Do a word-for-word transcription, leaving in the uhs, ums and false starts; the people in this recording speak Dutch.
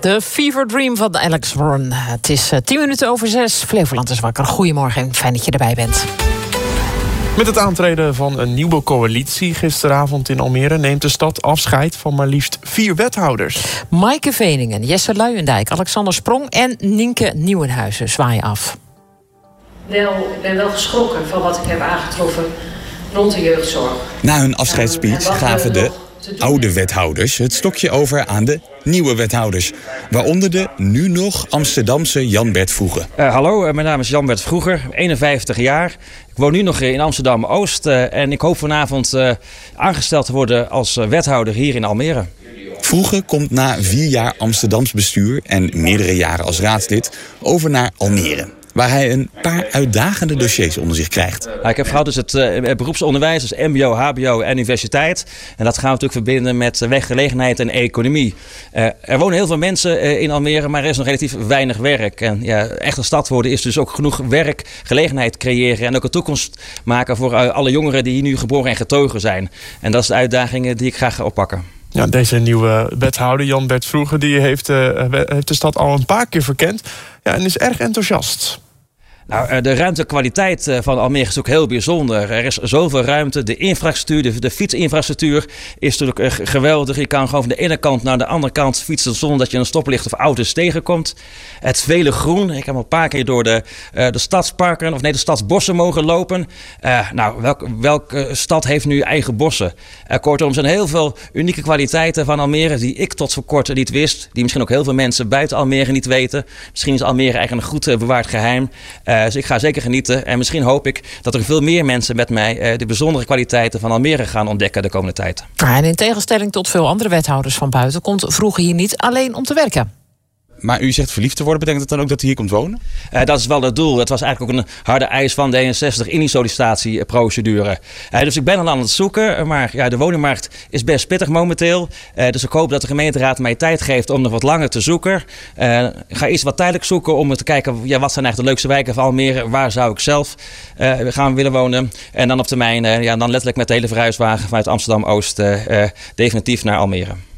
De Fever Dream van Alex Warren. Het is uh, tien minuten over zes. Flevoland is wakker. Goedemorgen en fijn dat je erbij bent. Met het aantreden van een nieuwe coalitie gisteravond in Almere neemt de stad afscheid van maar liefst vier wethouders. Maaike Veningen, Jesse Luijendijk, Alexander Sprong en Nienke Nieuwenhuizen zwaaien af. Wel, ik ben wel geschrokken van wat ik heb aangetroffen rond de jeugdzorg. Na hun afscheidsspeech gaven de oude wethouders het stokje over aan de nieuwe wethouders. Waaronder de nu nog Amsterdamse Jan-Bert Vroeger. Uh, hallo, uh, mijn naam is Jan-Bert Vroeger, eenenvijftig jaar. Ik woon nu nog in Amsterdam-Oost uh, en ik hoop vanavond uh, aangesteld te worden als uh, wethouder hier in Almere. Vroeger komt na vier jaar Amsterdams bestuur en meerdere jaren als raadslid over naar Almere, waar hij een paar uitdagende dossiers onder zich krijgt. Ja, ik heb vooral dus het, uh, het beroepsonderwijs, dus mbo, hbo en universiteit. En dat gaan we natuurlijk verbinden met werkgelegenheid en economie. Uh, er wonen heel veel mensen uh, in Almere, maar er is nog relatief weinig werk. En ja, echt een stad worden is dus ook genoeg werk, gelegenheid creëren en ook een toekomst maken voor uh, alle jongeren die hier nu geboren en getogen zijn. En dat is de uitdaging die ik graag ga oppakken. Ja, deze nieuwe wethouder, Jan-Bert Vroeger, die heeft, uh, heeft de stad al een paar keer verkend. Ja, en is erg enthousiast. Nou, de ruimtekwaliteit van Almere is ook heel bijzonder. Er is zoveel ruimte. De infrastructuur, de, de fietsinfrastructuur is natuurlijk geweldig. Je kan gewoon van de ene kant naar de andere kant fietsen zonder dat je een stoplicht of auto's tegenkomt. Het vele groen. Ik heb al een paar keer door de, uh, de stadsparken, of nee, de stadsbossen mogen lopen. Uh, nou, welk, welke stad heeft nu eigen bossen? Uh, kortom, er zijn heel veel unieke kwaliteiten van Almere die ik tot voor kort niet wist. Die misschien ook heel veel mensen buiten Almere niet weten. Misschien is Almere eigenlijk een goed uh, bewaard geheim. Uh, dus ik ga zeker genieten. En misschien hoop ik dat er veel meer mensen met mij uh, de bijzondere kwaliteiten van Almere gaan ontdekken de komende tijd. En in tegenstelling tot veel andere wethouders van buiten komt Vroeger hier niet alleen om te werken. Maar u zegt verliefd te worden, betekent dat dan ook dat hij hier komt wonen? Uh, dat is wel het doel. Het was eigenlijk ook een harde eis van D eenenzestig in die sollicitatieprocedure. Uh, dus ik ben al aan het zoeken, maar ja, de woningmarkt is best pittig momenteel. Uh, dus ik hoop dat de gemeenteraad mij tijd geeft om nog wat langer te zoeken. Uh, ik ga eerst wat tijdelijk zoeken om te kijken, ja, wat zijn eigenlijk de leukste wijken van Almere? Waar zou ik zelf uh, gaan willen wonen? En dan op termijn, uh, ja, dan letterlijk met de hele verhuiswagen vanuit Amsterdam-Oost uh, uh, definitief naar Almere.